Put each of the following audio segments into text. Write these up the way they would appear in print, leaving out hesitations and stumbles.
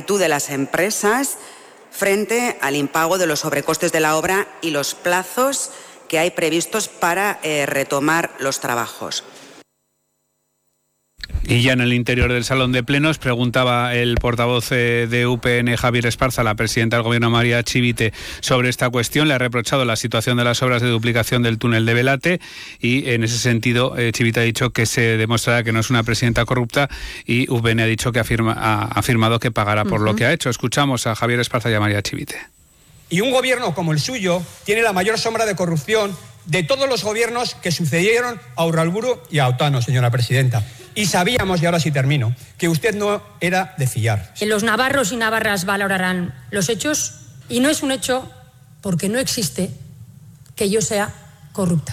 actitud de las empresas frente al impago de los sobrecostes de la obra y los plazos que hay previstos para retomar los trabajos. Y ya en el interior del salón de plenos preguntaba el portavoz de UPN, Javier Esparza, a la presidenta del Gobierno, María Chivite, sobre esta cuestión. Le ha reprochado la situación de las obras de duplicación del túnel de Belate y en ese sentido Chivite ha dicho que se demostrará que no es una presidenta corrupta y UPN ha dicho que ha afirmado que pagará por lo que ha hecho. Escuchamos a Javier Esparza y a María Chivite. Y un gobierno como el suyo tiene la mayor sombra de corrupción de todos los gobiernos que sucedieron a Urralburu y a Otano, señora presidenta. Y sabíamos, y ahora sí termino, que usted no era de fiar. Los navarros y navarras valorarán los hechos y no es un hecho, porque no existe, que yo sea corrupta.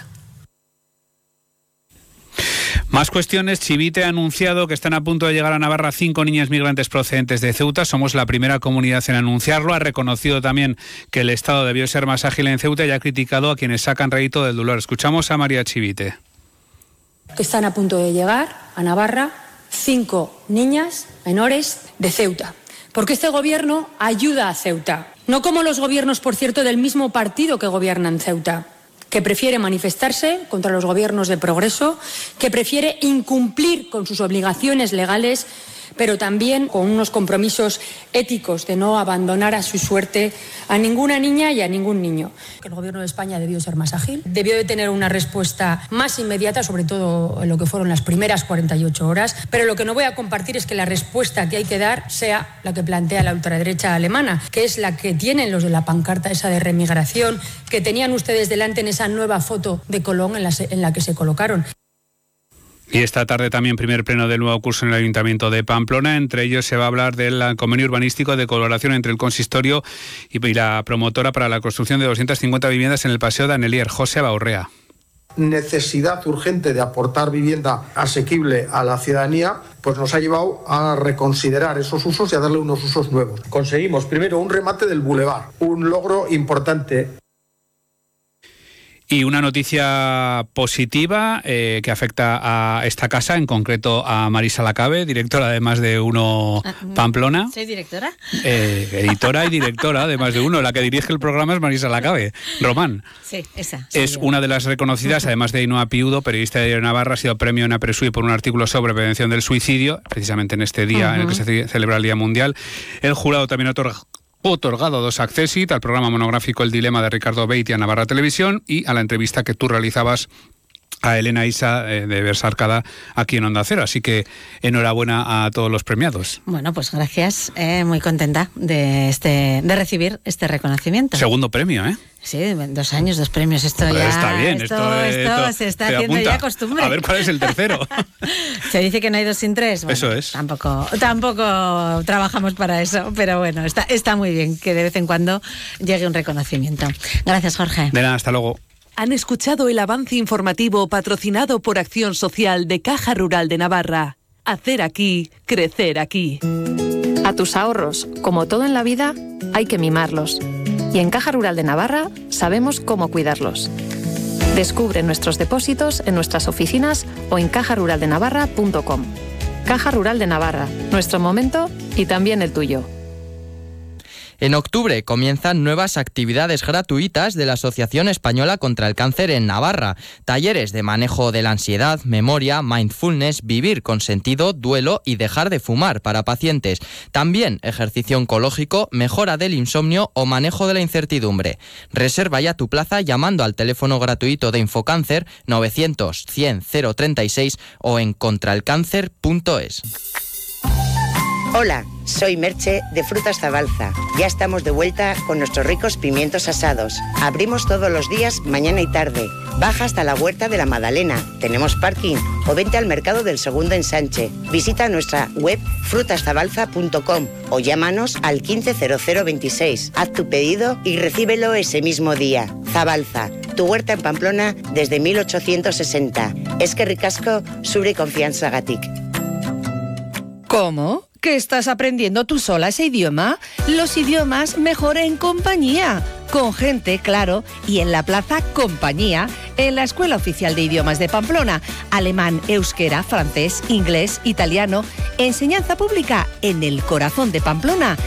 Más cuestiones. Chivite ha anunciado que están a punto de llegar a Navarra 5 niñas migrantes procedentes de Ceuta. Somos la primera comunidad en anunciarlo. Ha reconocido también que el Estado debió ser más ágil en Ceuta y ha criticado a quienes sacan rédito del dolor. Escuchamos a María Chivite. Que están a punto de llegar a Navarra 5 niñas menores de Ceuta. Porque este gobierno ayuda a Ceuta. No como los gobiernos, por cierto, del mismo partido que gobiernan Ceuta, que prefiere manifestarse contra los gobiernos de progreso, que prefiere incumplir con sus obligaciones legales, pero también con unos compromisos éticos de no abandonar a su suerte a ninguna niña y a ningún niño. El Gobierno de España debió ser más ágil, debió de tener una respuesta más inmediata, sobre todo en lo que fueron las primeras 48 horas, pero lo que no voy a compartir es que la respuesta que hay que dar sea la que plantea la ultraderecha alemana, que es la que tienen los de la pancarta esa de remigración, que tenían ustedes delante en esa nueva foto de Colón en la que se colocaron. Y esta tarde también primer pleno del nuevo curso en el Ayuntamiento de Pamplona. Entre ellos se va a hablar del convenio urbanístico de colaboración entre el consistorio y la promotora para la construcción de 250 viviendas en el Paseo de Annelier. José Baurrea. Necesidad urgente de aportar vivienda asequible a la ciudadanía, pues nos ha llevado a reconsiderar esos usos y a darle unos usos nuevos. Conseguimos primero un remate del bulevar, un logro importante. Y una noticia positiva que afecta a esta casa, en concreto a Marisa Lacabe, directora de Más de Uno Pamplona. ¿Soy directora? Editora y directora de Más de Uno. La que dirige el programa es Marisa Lacabe. Román. Sí, esa. Es una de las reconocidas, además de Ainhoa Piudo, periodista de Navarra, ha sido premio en Apresui por un artículo sobre prevención del suicidio, precisamente en este día en el que se celebra el Día Mundial. El jurado también otorgado 2 accésit al programa monográfico El Dilema de Ricardo Beiti a Navarra Televisión y a la entrevista que tú realizabas a Elena Isa de Bersarcada aquí en Onda Cero. Así que enhorabuena a todos los premiados. Bueno, pues gracias. Muy contenta de recibir este reconocimiento. Segundo premio, ¿eh? Sí, 2 años, 2 premios. Esto ya está bien. Esto se está haciendo apunta. ya costumbre. A ver cuál es el tercero. Se dice que no hay 2 sin 3. Bueno, eso es. Tampoco trabajamos para eso, pero bueno, está muy bien que de vez en cuando llegue un reconocimiento. Gracias, Jorge. De nada, hasta luego. Han escuchado el avance informativo patrocinado por Acción Social de Caja Rural de Navarra. Hacer aquí, crecer aquí. A tus ahorros, como todo en la vida, hay que mimarlos. Y en Caja Rural de Navarra sabemos cómo cuidarlos. Descubre nuestros depósitos en nuestras oficinas o en cajaruraldenavarra.com. Caja Rural de Navarra, nuestro momento y también el tuyo. En octubre comienzan nuevas actividades gratuitas de la Asociación Española contra el Cáncer en Navarra. Talleres de manejo de la ansiedad, memoria, mindfulness, vivir con sentido, duelo y dejar de fumar para pacientes. También ejercicio oncológico, mejora del insomnio o manejo de la incertidumbre. Reserva ya tu plaza llamando al teléfono gratuito de Infocáncer 900 100 036 o en contraelcáncer.es. Hola, soy Merche de Frutas Zabalza. Ya estamos de vuelta con nuestros ricos pimientos asados. Abrimos todos los días, mañana y tarde. Baja hasta la Huerta de la Madalena. Tenemos parking. O vente al Mercado del Segundo Ensanche. Visita nuestra web frutaszabalza.com o llámanos al 150026. Haz tu pedido y recíbelo ese mismo día. Zabalza, tu huerta en Pamplona desde 1860. Eskerrik asko, zure konfiantzagatik. ¿Cómo? ¿Que estás aprendiendo tú sola ese idioma? Los idiomas mejor en compañía. Con gente, claro, y en la Plaza Compañía, en la Escuela Oficial de Idiomas de Pamplona. Alemán, euskera, francés, inglés, italiano. Enseñanza pública en el corazón de Pamplona,